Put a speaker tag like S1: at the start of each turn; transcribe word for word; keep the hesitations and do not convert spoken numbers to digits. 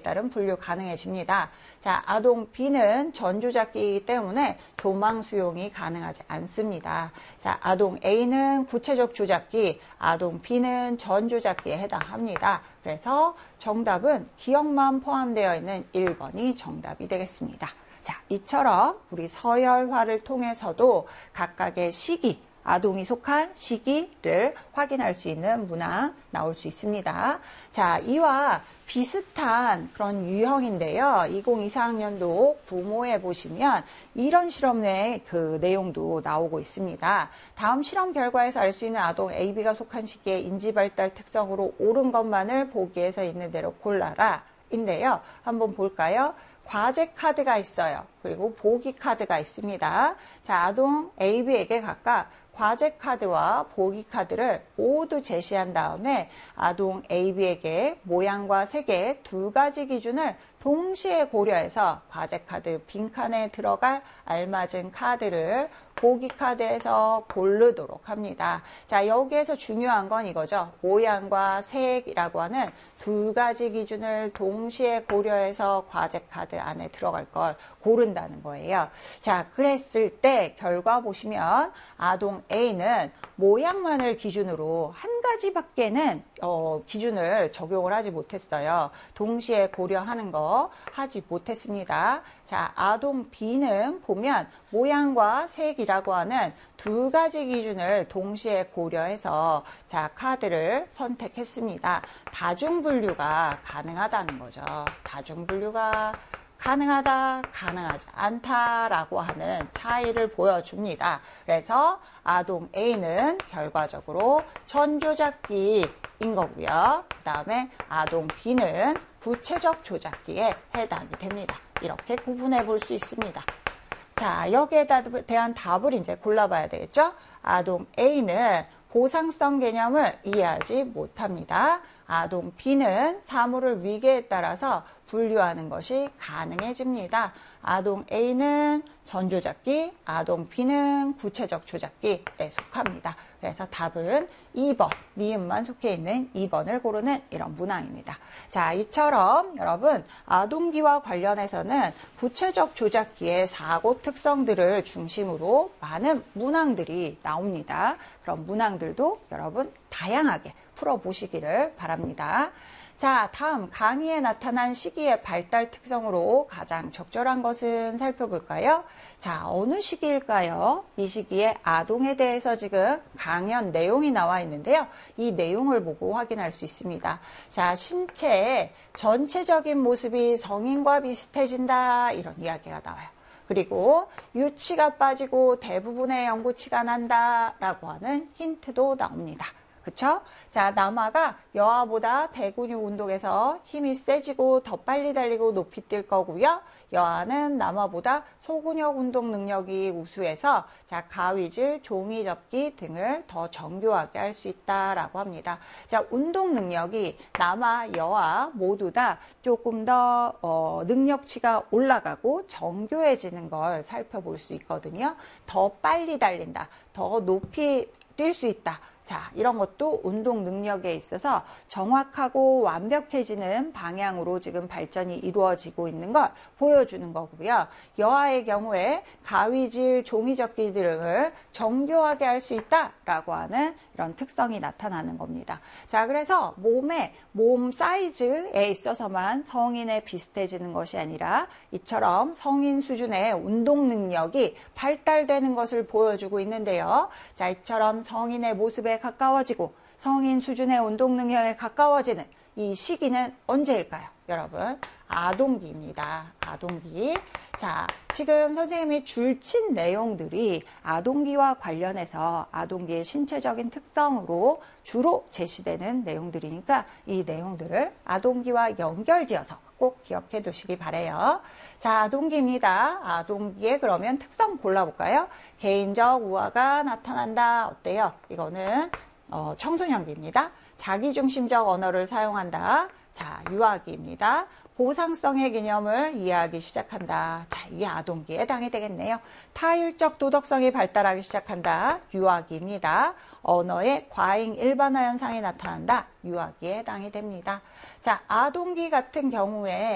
S1: 따른 분류 가능해집니다. 자, 아동 B는 전조작기이기 때문에 조망 수용이 가능하지 않습니다. 자, 아동 A는 구체적 조작기, 아동 B는 전조작기에 해당합니다. 그래서 정답은 기억만 포함되어 있는 일 번이 정답이 되겠습니다. 자, 이처럼 우리 서열화를 통해서도 각각의 시기, 아동이 속한 시기를 확인할 수 있는 문항 나올 수 있습니다. 자, 이와 비슷한 그런 유형인데요. 이천이십사 학년도 구모에 보시면 이런 실험의 그 내용도 나오고 있습니다. 다음 실험 결과에서 알 수 있는 아동 A, B가 속한 시기의 인지발달 특성으로 옳은 것만을 보기에서 있는 대로 골라라 인데요. 한번 볼까요? 과제 카드가 있어요. 그리고 보기 카드가 있습니다. 자, 아동 A, B에게 각각 과제 카드와 보기 카드를 모두 제시한 다음에 아동 A, B에게 모양과 색의 두 가지 기준을 동시에 고려해서 과제 카드 빈칸에 들어갈 알맞은 카드를 보기 카드에서 고르도록 합니다. 자, 여기에서 중요한 건 이거죠. 모양과 색이라고 하는 두 가지 기준을 동시에 고려해서 과제 카드 안에 들어갈 걸 고른다는 거예요. 자, 그랬을 때 결과 보시면 아동 A는 모양만을 기준으로 한 가지밖에는 어, 기준을 적용을 하지 못했어요. 동시에 고려하는 거 하지 못했습니다. 자, 아동 B는 보면 모양과 색이라고 하는 두 가지 기준을 동시에 고려해서 자, 카드를 선택했습니다. 다중분류가 가능하다는 거죠. 다중분류가 가능하다, 가능하지 않다라고 하는 차이를 보여줍니다. 그래서 아동 A는 결과적으로 전조작기인 거고요. 그 다음에 아동 B는 구체적 조작기에 해당이 됩니다. 이렇게 구분해 볼 수 있습니다. 자, 여기에 대한 답을 이제 골라봐야 되겠죠? 아동 A는 보상성 개념을 이해하지 못합니다. 아동 B는 사물을 위계에 따라서 분류하는 것이 가능해집니다. 아동 A는 전조작기, 아동 B는 구체적 조작기에 속합니다. 그래서 답은 이 번, 니은만 속해 있는 이 번을 고르는 이런 문항입니다. 자, 이처럼 여러분 아동기와 관련해서는 구체적 조작기의 사고 특성들을 중심으로 많은 문항들이 나옵니다. 그런 문항들도 여러분 다양하게 풀어보시기를 바랍니다. 자, 다음 강의에 나타난 시기의 발달 특성으로 가장 적절한 것은 살펴볼까요? 자, 어느 시기일까요? 이 시기에 아동에 대해서 지금 강연 내용이 나와 있는데요. 이 내용을 보고 확인할 수 있습니다. 자, 신체의 전체적인 모습이 성인과 비슷해진다 이런 이야기가 나와요. 그리고 유치가 빠지고 대부분의 연구치가 난다라고 하는 힌트도 나옵니다. 그쵸? 자, 남아가 여아보다 대근육 운동에서 힘이 세지고 더 빨리 달리고 높이 뛸 거고요. 여아는 남아보다 소근육 운동 능력이 우수해서 자, 가위질, 종이 접기 등을 더 정교하게 할 수 있다라고 합니다. 자, 운동 능력이 남아, 여아 모두 다 조금 더 어, 능력치가 올라가고 정교해지는 걸 살펴볼 수 있거든요. 더 빨리 달린다, 더 높이 뛸 수 있다. 자, 이런 것도 운동 능력에 있어서 정확하고 완벽해지는 방향으로 지금 발전이 이루어지고 있는 걸 보여주는 거고요. 여아의 경우에 가위질, 종이접기 등을 정교하게 할 수 있다라고 하는 이런 특성이 나타나는 겁니다. 자, 그래서 몸의 몸 사이즈에 있어서만 성인에 비슷해지는 것이 아니라 이처럼 성인 수준의 운동 능력이 발달되는 것을 보여주고 있는데요. 자, 이처럼 성인의 모습에 가까워지고 성인 수준의 운동 능력에 가까워지는 이 시기는 언제일까요? 여러분, 아동기입니다. 아동기. 자, 지금 선생님이 줄친 내용들이 아동기와 관련해서 아동기의 신체적인 특성으로 주로 제시되는 내용들이니까 이 내용들을 아동기와 연결지어서 꼭 기억해 두시기 바래요. 자, 아동기입니다. 아동기의 그러면 특성 골라볼까요? 개인적 우화가 나타난다. 어때요? 이거는 어, 청소년기입니다. 자기중심적 언어를 사용한다. 자, 유아기입니다. 보상성의 개념을 이해하기 시작한다. 자, 이게 아동기에 해당이 되겠네요. 타율적 도덕성이 발달하기 시작한다. 유아기입니다. 언어의 과잉 일반화 현상이 나타난다. 유아기에 해당이 됩니다. 자, 아동기 같은 경우에